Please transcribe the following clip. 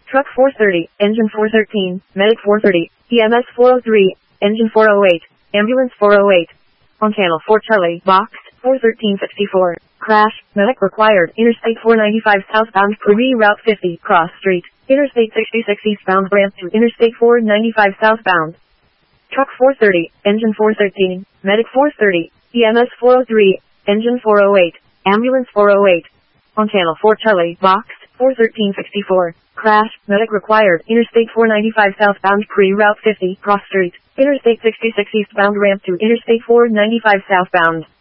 Truck 430, engine 413, medic 430, EMS 403, engine 408, ambulance 408. On channel 4 Charlie, box 41364. Crash, medic required, Interstate 495 southbound Prairie Route 50, cross street, Interstate 66 eastbound ramp to Interstate 495 southbound. Truck 430, engine 413, medic 430, EMS 403, engine 408, ambulance 408. On channel 4 Charlie, box 41364. Crash, medic required, Interstate 495 southbound Prairie Route 50, cross street, Interstate 66 eastbound ramp to Interstate 495 southbound.